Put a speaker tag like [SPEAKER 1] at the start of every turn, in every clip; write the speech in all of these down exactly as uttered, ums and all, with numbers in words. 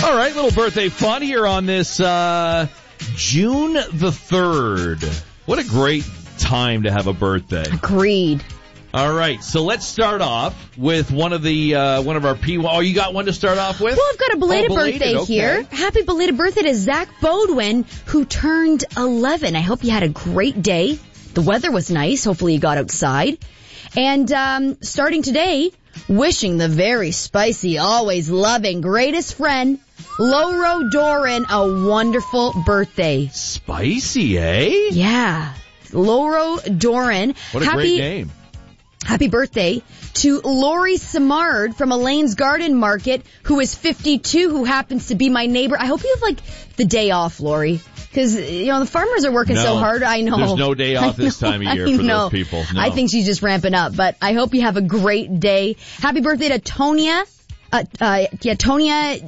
[SPEAKER 1] All right, little birthday fun here on this uh, June the third. What a great time to have a birthday.
[SPEAKER 2] Agreed.
[SPEAKER 1] All right, so let's start off with one of the uh, one of our P one. Oh, you got one to start off with?
[SPEAKER 2] Well, I've got a belated,
[SPEAKER 1] oh, belated
[SPEAKER 2] birthday
[SPEAKER 1] okay.
[SPEAKER 2] here. Happy belated birthday to Zach Bodwin, who turned eleven. I hope you had a great day. The weather was nice. Hopefully you got outside. And um, starting today, wishing the very spicy, always loving, greatest friend, Loro Doran, a wonderful birthday.
[SPEAKER 1] Spicy, eh?
[SPEAKER 2] Yeah. Loro Doran.
[SPEAKER 1] What a
[SPEAKER 2] happy,
[SPEAKER 1] great name.
[SPEAKER 2] Happy birthday to Lori Samard from Elaine's Garden Market, who is fifty-two, who happens to be my neighbor. I hope you have, like, the day off, Lori. Because, you know, the farmers are working
[SPEAKER 1] no,
[SPEAKER 2] so hard. I know.
[SPEAKER 1] There's no day off this
[SPEAKER 2] know,
[SPEAKER 1] time of year
[SPEAKER 2] I
[SPEAKER 1] for
[SPEAKER 2] know.
[SPEAKER 1] those people. No.
[SPEAKER 2] I think she's just ramping up. But I hope you have a great day. Happy birthday to Tonya. Uh, uh, yeah, Tonya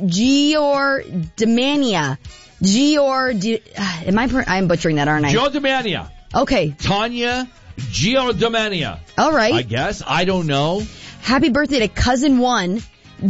[SPEAKER 2] Giordamania. Giord... Uh, am I... I'm butchering that, aren't I?
[SPEAKER 1] Giordamania.
[SPEAKER 2] Okay.
[SPEAKER 1] Tanya Giordamania.
[SPEAKER 2] All right.
[SPEAKER 1] I guess. I don't know.
[SPEAKER 2] Happy birthday to cousin one,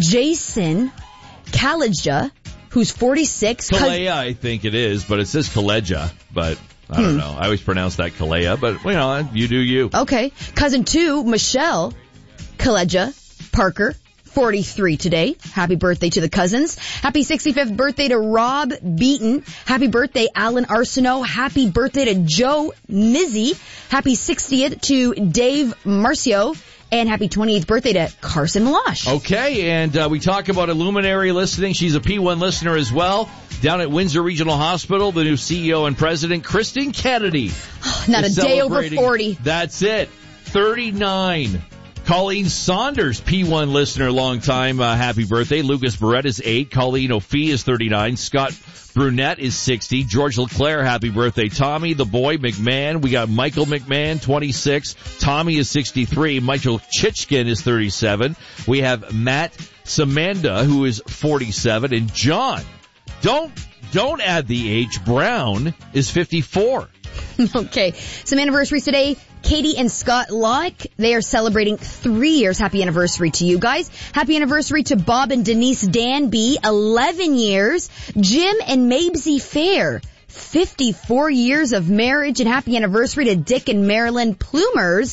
[SPEAKER 2] Jason Kalija, who's forty-six.
[SPEAKER 1] Kalea, I think it is, but it says Kaleja. But I don't
[SPEAKER 2] Hmm.
[SPEAKER 1] know. I always pronounce that Kalea, but, you know, you do you.
[SPEAKER 2] Okay. Cousin two, Michelle Kaleja Parker, forty-three today. Happy birthday to the cousins. Happy sixty-fifth birthday to Rob Beaton. Happy birthday, Alan Arsenault. Happy birthday to Joe Mizzy. Happy sixtieth to Dave Marcio. And happy twenty-eighth birthday to Carson Meloche.
[SPEAKER 1] Okay, and uh, we talk about a luminary listening. She's a P one listener as well. Down at Windsor Regional Hospital, the new C E O and president, Kristen Kennedy.
[SPEAKER 2] Not a day over forty.
[SPEAKER 1] That's it. thirty-nine. Colleen Saunders, P one listener, long time. Uh, happy birthday. Lucas Barrett is eight. Colleen O'Fee is thirty-nine. Scott Brunette is sixty. George LeClaire, happy birthday. Tommy, the boy, McMahon. We got Michael McMahon, twenty-six. Tommy is sixty-three. Michael Chichkin is thirty-seven. We have Matt Samanda, who is forty-seven. And John, don't, don't add the H. Brown is fifty-four.
[SPEAKER 2] Okay. Some anniversaries today. Katie and Scott Locke, they are celebrating three years. Happy anniversary to you guys. Happy anniversary to Bob and Denise Danby, eleven years. Jim and Mabesy Fair, fifty-four years of marriage. And happy anniversary to Dick and Marilyn Plumers,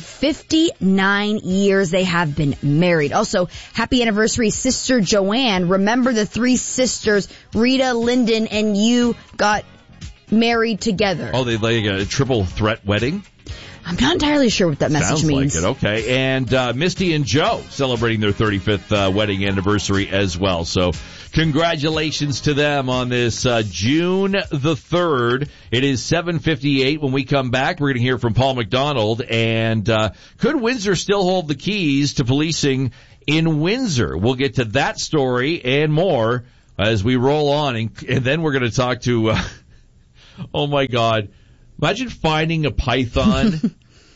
[SPEAKER 2] fifty-nine years they have been married. Also, happy anniversary, Sister Joanne. Remember the three sisters, Rita, Lyndon, and you got married together.
[SPEAKER 1] Oh, they like a triple threat wedding?
[SPEAKER 2] I'm not entirely sure what that message
[SPEAKER 1] Sounds
[SPEAKER 2] means.
[SPEAKER 1] Sounds like it. Okay. And uh, Misty and Joe celebrating their thirty-fifth uh, wedding anniversary as well. So congratulations to them on this uh, June the third. It is seven fifty-eight. When we come back, we're going to hear from Paul McDonald. And uh, could Windsor still hold the keys to policing in Windsor? We'll get to that story and more as we roll on. And, and then we're going to talk to, uh, oh, my God. Imagine finding a python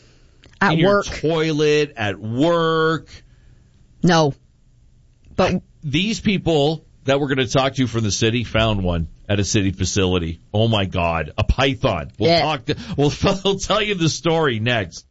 [SPEAKER 2] at
[SPEAKER 1] in
[SPEAKER 2] work,
[SPEAKER 1] your toilet, at work.
[SPEAKER 2] No, but
[SPEAKER 1] I, these people that we're going to talk to from the city found one at a city facility. Oh my God, a python! We'll
[SPEAKER 2] yeah.
[SPEAKER 1] talk. To, we'll, we'll tell you the story next.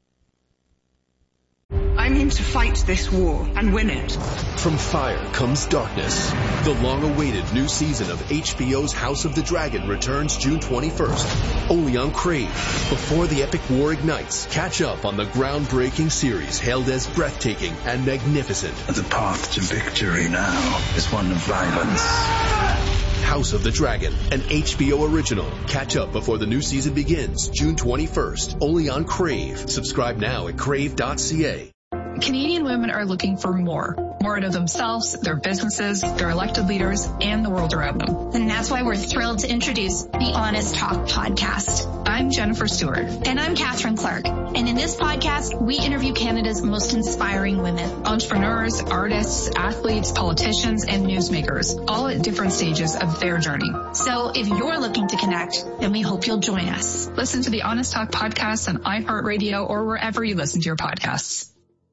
[SPEAKER 3] I'm in to fight this war and win it.
[SPEAKER 4] From fire comes darkness. The long-awaited new season of H B O's House of the Dragon returns June twenty-first, only on Crave. Before the epic war ignites, catch up on the groundbreaking series hailed as breathtaking and magnificent.
[SPEAKER 5] The path to victory now is one of violence.
[SPEAKER 4] House of the Dragon, an H B O original. Catch up before the new season begins, June twenty-first, only on Crave. Subscribe now at crave dot c a.
[SPEAKER 6] Canadian women are looking for more. More out of themselves, their businesses, their elected leaders, and the world around them.
[SPEAKER 7] And that's why we're thrilled to introduce the Honest Talk podcast.
[SPEAKER 6] I'm Jennifer Stewart.
[SPEAKER 7] And I'm Catherine Clark. And in this podcast, we interview Canada's most inspiring women.
[SPEAKER 6] Entrepreneurs, artists, athletes, politicians, and newsmakers, all at different stages of their journey.
[SPEAKER 7] So if you're looking to connect, then we hope you'll join us.
[SPEAKER 6] Listen to the Honest Talk podcast on iHeartRadio or wherever you listen to your podcasts.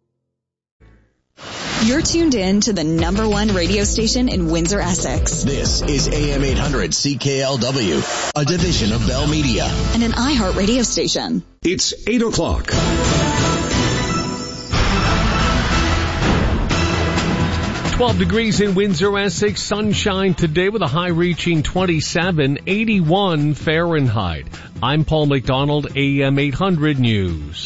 [SPEAKER 8] You're tuned in to the number one radio station in Windsor, Essex.
[SPEAKER 9] This is A M eight hundred C K L W, a division of Bell Media.
[SPEAKER 8] And an iHeart radio station.
[SPEAKER 10] It's eight o'clock. twelve degrees in Windsor, Essex. Sunshine today with a high reaching twenty-seven, eighty-one Fahrenheit. I'm Paul McDonald, A M eight hundred News.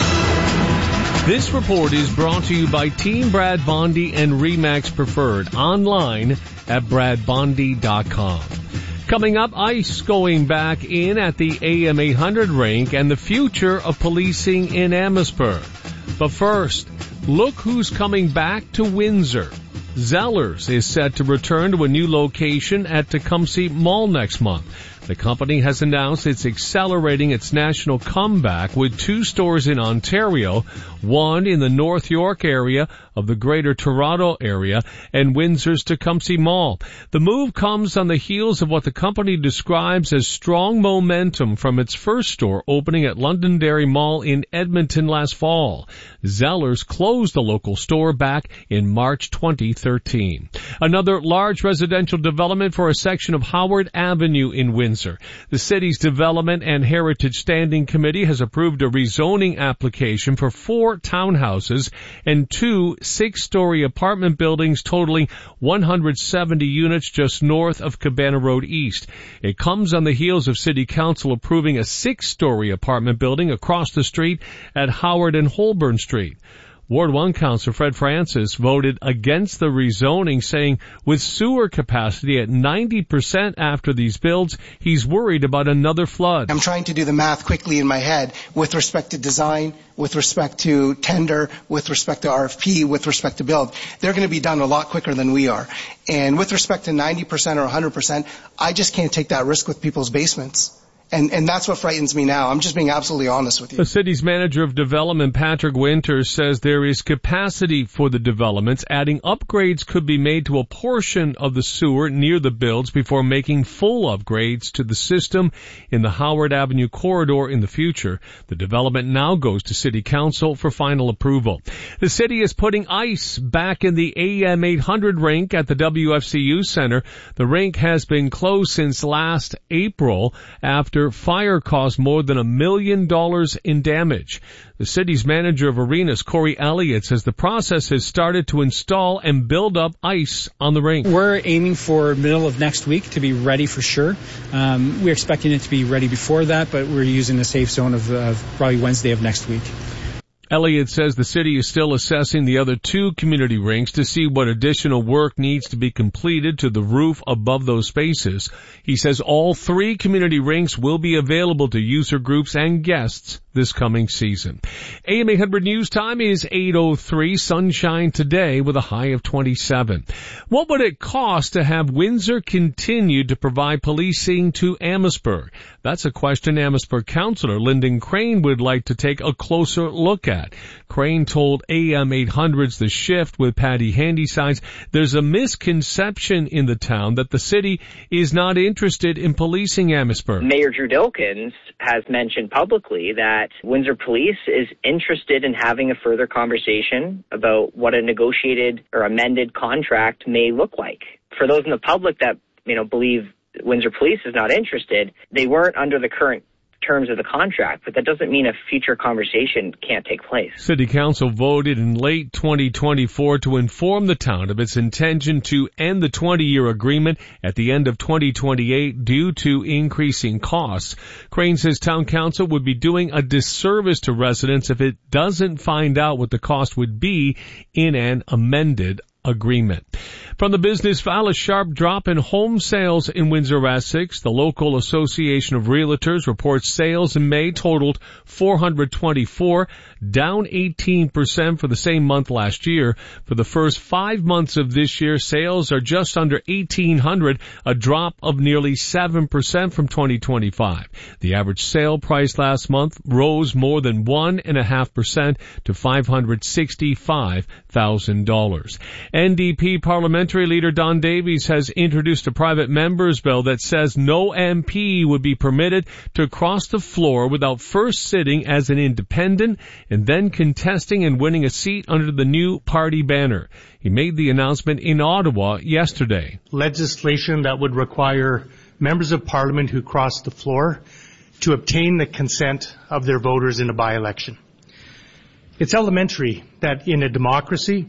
[SPEAKER 10] This report is brought to you by Team Brad Bondi and Remax Preferred, online at brad bondi dot com. Coming up, ice going back in at the A M eight hundred rink and the future of policing in Amherstburg. But first, look who's coming back to Windsor. Zellers is set to return to a new location at Tecumseh Mall next month. The company has announced it's accelerating its national comeback with two stores in Ontario, one in the North York area of the Greater Toronto area, and Windsor's Tecumseh Mall. The move comes on the heels of what the company describes as strong momentum from its first store opening at Londonderry Mall in Edmonton last fall. Zellers closed the local store back in March twenty thirteen. Another large residential development for a section of Howard Avenue in Windsor. The city's Development and Heritage Standing Committee has approved a rezoning application for four townhouses and two six-story apartment buildings totaling one hundred seventy units just north of Cabana Road East. It comes on the heels of City Council approving a six-story apartment building across the street at Howard and Holborn Street. Ward one Councillor Fred Francis voted against the rezoning, saying with sewer capacity at ninety percent after these builds, he's worried about another flood.
[SPEAKER 11] I'm trying to do the math quickly in my head with respect to design, with respect to tender, with respect to R F P, with respect to build. They're going to be done a lot quicker than we are. And with respect to ninety percent or one hundred percent, I just can't take that risk with people's basements. And, and that's what frightens me now. I'm just being absolutely honest with you.
[SPEAKER 10] The city's manager of development, Patrick Winters, says there is capacity for the developments. Adding upgrades could be made to a portion of the sewer near the builds before making full upgrades to the system in the Howard Avenue corridor in the future. The development now goes to City Council for final approval. The city is putting ice back in the A M eight hundred rink at the W F C U Center. The rink has been closed since last April after fire caused more than a million dollars in damage. The city's manager of arenas, Corey Elliott, says the process has started to install and build up ice on the rink.
[SPEAKER 12] We're aiming for middle of next week to be ready for sure. Um, we're expecting it to be ready before that, but we're using the safe zone of, of probably Wednesday of next week.
[SPEAKER 10] Elliott says the city is still assessing the other two community rinks to see what additional work needs to be completed to the roof above those spaces. He says all three community rinks will be available to user groups and guests this coming season. A M eight hundred News Time is eight oh three. Sunshine today with a high of twenty-seven. What would it cost to have Windsor continue to provide policing to Amherstburg? That's a question Amherstburg Councillor Lyndon Crane would like to take a closer look at. Crane told A M eight hundred's The Shift with Patty Handysides there's a misconception in the town that the city is not interested in policing Amherstburg.
[SPEAKER 13] Mayor Drew Dilkins has mentioned publicly that Windsor Police is interested in having a further conversation about what a negotiated or amended contract may look like. For those in the public that, you know, believe Windsor Police is not interested, they weren't under the current terms of the contract, but that doesn't mean a future conversation can't take place.
[SPEAKER 10] City Council voted in late twenty twenty-four to inform the town of its intention to end the twenty-year agreement at the end of twenty twenty-eight due to increasing costs. Crane says town council would be doing a disservice to residents if it doesn't find out what the cost would be in an amended agreement. From the business file, a sharp drop in home sales in Windsor, Essex. The local Association of Realtors reports sales in May totaled four hundred twenty-four, down eighteen percent for the same month last year. For the first five months of this year, sales are just under eighteen hundred, a drop of nearly seven percent from twenty twenty-five. The average sale price last month rose more than one point five percent to five hundred sixty-five thousand dollars. N D P Parliamentary Leader Don Davies has introduced a private member's bill that says no M P would be permitted to cross the floor without first sitting as an independent and then contesting and winning a seat under the new party banner. He made the announcement in Ottawa yesterday.
[SPEAKER 14] Legislation that would require members of Parliament who cross the floor to obtain the consent of their voters in a by-election. It's elementary that in a democracy,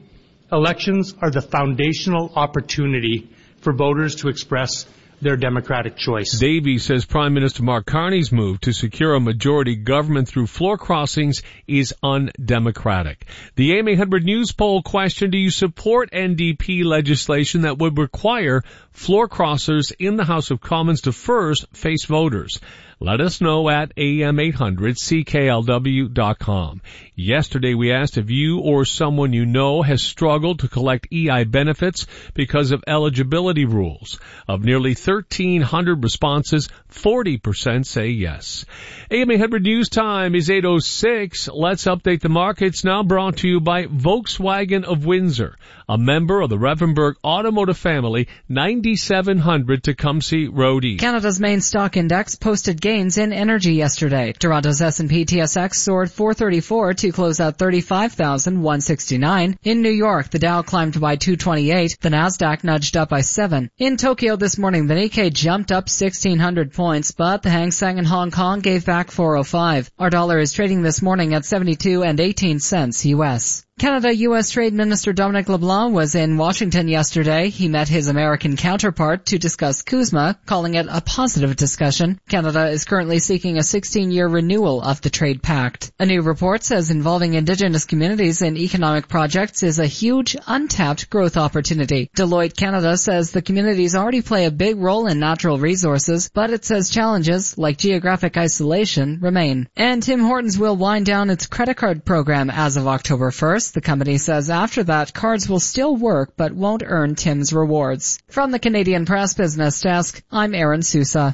[SPEAKER 14] Elections are the foundational opportunity for voters to express their democratic choice.
[SPEAKER 10] Davies says Prime Minister Mark Carney's move to secure a majority government through floor crossings is undemocratic. The A M eight hundred News poll question, do you support N D P legislation that would require floor crossers in the House of Commons to first face voters? Let us know at A M eight hundred C K L W dot com. Yesterday we asked if you or someone you know has struggled to collect E I benefits because of eligibility rules. Of nearly thirteen hundred responses, forty percent say yes. A M eight hundred News time is eight oh six. Let's update the markets now, brought to you by Volkswagen of Windsor, a member of the Revenberg Automotive family, ninety-seven hundred Tecumseh Road East.
[SPEAKER 15] Canada's main stock index posted gains in energy yesterday. Toronto's S and P T S X soared four thirty-four to close at thirty-five thousand one hundred sixty-nine. In New York, the Dow climbed by two twenty-eight. The Nasdaq nudged up by seven. In Tokyo this morning, the Nikkei jumped up sixteen hundred points, but the Hang Seng in Hong Kong gave back four oh five. Our dollar is trading this morning at seventy-two and eighteen cents U S. Canada U S Trade Minister Dominic LeBlanc was in Washington yesterday. He met his American counterpart to discuss CUSMA, calling it a positive discussion. Canada is currently seeking a sixteen-year renewal of the trade pact. A new report says involving Indigenous communities in economic projects is a huge, untapped growth opportunity. Deloitte Canada says the communities already play a big role in natural resources, but it says challenges, like geographic isolation, remain. And Tim Hortons will wind down its credit card program as of October first. The company says after that, cards will still work but won't earn Tim's rewards. From the Canadian Press Business Desk, I'm Aaron Sousa.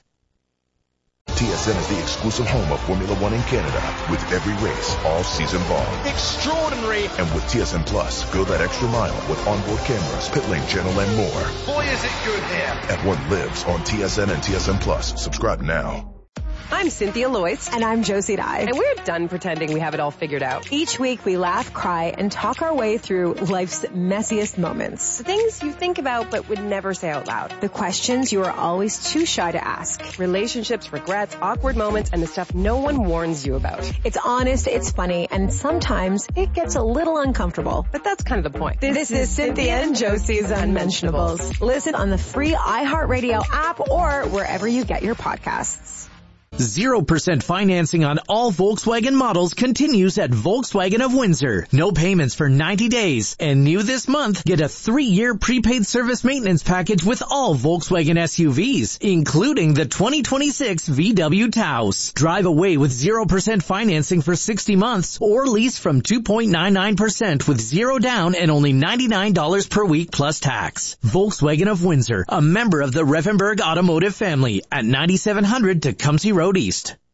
[SPEAKER 16] T S N is the exclusive home of Formula One in Canada, with every race all season long.
[SPEAKER 17] Extraordinary!
[SPEAKER 16] And with T S N Plus, go that extra mile with onboard cameras, pit lane channel, and more.
[SPEAKER 17] Boy, is it good here!
[SPEAKER 16] At what lives on T S N and T S N Plus. Subscribe now.
[SPEAKER 18] I'm Cynthia Loyce. And I'm Josie Dye. And we're done pretending we have it all figured out. Each week we laugh, cry, and talk our way through life's messiest moments. The things you think about but would never say out loud. The questions you are always too shy to ask. Relationships, regrets, awkward moments, and the stuff no one warns you about. It's honest, it's funny, and sometimes it gets a little uncomfortable. But that's kind of the point. This, this is Cynthia and Josie's Unmentionables. Listen on the free iHeartRadio app or wherever you get your podcasts.
[SPEAKER 19] zero percent financing on all Volkswagen models continues at Volkswagen of Windsor. No payments for ninety days. And new this month, get a three-year prepaid service maintenance package with all Volkswagen S U Vs, including the twenty twenty-six V W Taos. Drive away with zero percent financing for sixty months or lease from two point nine nine percent with zero down and only ninety-nine dollars per week plus tax. Volkswagen of Windsor, a member of the Revenberg Automotive family at ninety-seven hundred Tecumseh Road East.